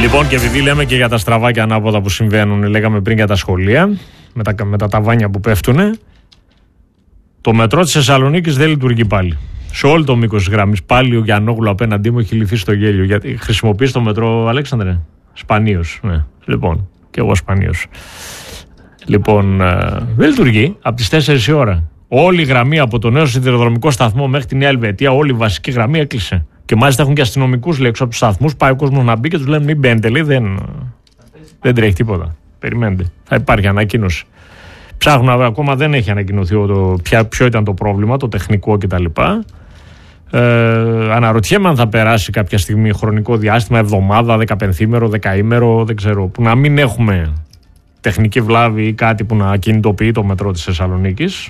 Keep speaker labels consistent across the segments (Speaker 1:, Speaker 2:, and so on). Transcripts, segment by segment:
Speaker 1: Λοιπόν, και επειδή λέμε και για τα στραβάκια ανάποδα που συμβαίνουν, λέγαμε πριν για τα σχολεία, με τα ταβάνια που πέφτουν, το μετρό της Θεσσαλονίκης δεν λειτουργεί πάλι. Σε όλο το μήκος της γραμμής. Πάλι ο Γιαννόγλου απέναντί μου έχει λυθεί στο γέλιο. Γιατί χρησιμοποιείς το μετρό, Αλέξανδρε? Σπανίως. Ναι. Λοιπόν, και εγώ σπανίως. Λοιπόν, δεν λειτουργεί από τις 4 η ώρα. Όλη η γραμμή από το νέο σιδηροδρομικό σταθμό μέχρι τη Νέα Ελβετία, όλη η βασική γραμμή έκλεισε. Και μάλιστα έχουν και αστυνομικούς λέει έξω από τους σταθμούς. Πάει ο κόσμος να μπει και τους λένε μην μπαίνετε. Λέει δεν τρέχει τίποτα. Περιμένετε. Θα υπάρχει ανακοίνωση. Ψάχνουν ακόμα, δεν έχει ανακοινωθεί ποιο ήταν το πρόβλημα, το τεχνικό κτλ. Αναρωτιέμαι αν θα περάσει κάποια στιγμή χρονικό διάστημα, εβδομάδα, 15ημερο, 10ημερο, δεν ξέρω, που να μην έχουμε τεχνική βλάβη ή κάτι που να κινητοποιεί το μετρό της Θεσσαλονίκης.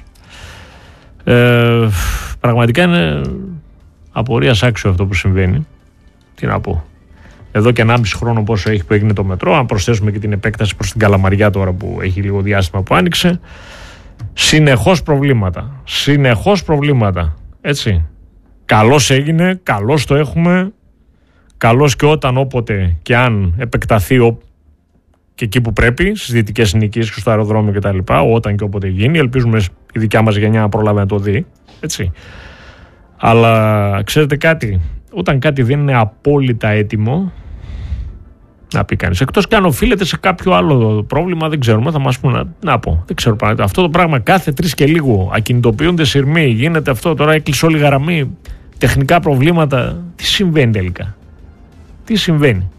Speaker 1: Πραγματικά είναι απορίας άξιο αυτό που συμβαίνει. Τι να πω. Εδώ και 1,5 χρόνο πόσο έχει που έγινε το μετρό, αν προσθέσουμε και την επέκταση προς την Καλαμαριά τώρα που έχει λίγο διάστημα που άνοιξε, συνεχώς προβλήματα. Έτσι. Καλώς έγινε, καλώς το έχουμε, καλώς και όταν, όποτε και αν επεκταθεί και εκεί που πρέπει, στις δυτικές συνοικίες και στο αεροδρόμιο κτλ. Όταν και όποτε γίνει, ελπίζουμε η δικιά μας γενιά να προλάβει να το δει. Έτσι. Αλλά ξέρετε κάτι, όταν κάτι δεν είναι απόλυτα έτοιμο, να πει κανείς, εκτός και αν οφείλεται σε κάποιο άλλο πρόβλημα, δεν ξέρουμε, θα μας πούνε, να πω, δεν ξέρω πράγματα. Αυτό το πράγμα κάθε 3 και λίγο ακινητοποιούνται σειρμοί, γίνεται αυτό, τώρα έκλεισε όλη η γραμμή, τεχνικά προβλήματα. Τι συμβαίνει τελικά? Τι συμβαίνει?